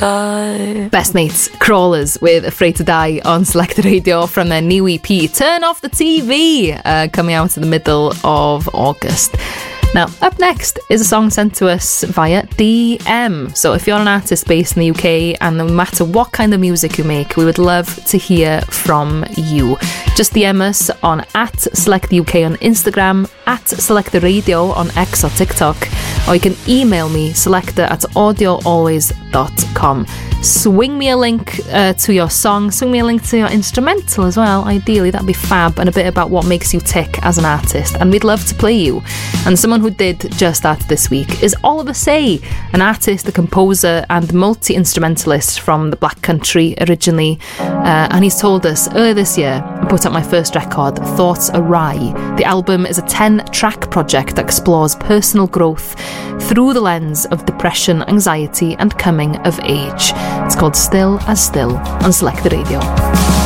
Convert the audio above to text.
die. Best Mates, Crawlers with Afraid to Die on Selected Radio from their new EP, Turn Off the TV, coming out in the middle of August. Now, up next is a song sent to us via DM. So if you're an artist based in the UK, and no matter what kind of music you make, we would love to hear from you. Just DM us on @SelectTheUK on Instagram, @SelectTheRadio on X or TikTok, or you can email me, selector@audioalways.com. Swing me a link to your song, swing me a link to your instrumental as well, ideally, that'd be fab, and a bit about what makes you tick as an artist, and we'd love to play you. And someone who did just that this week is Oliver Say, an artist, a composer and multi-instrumentalist from the Black Country originally, and he's told us earlier this year I put out my first record, Thoughts Awry. The album is a 10-track project that explores personal growth through the lens of depression, anxiety and coming of age. It's called Still as Still on Selected Radio.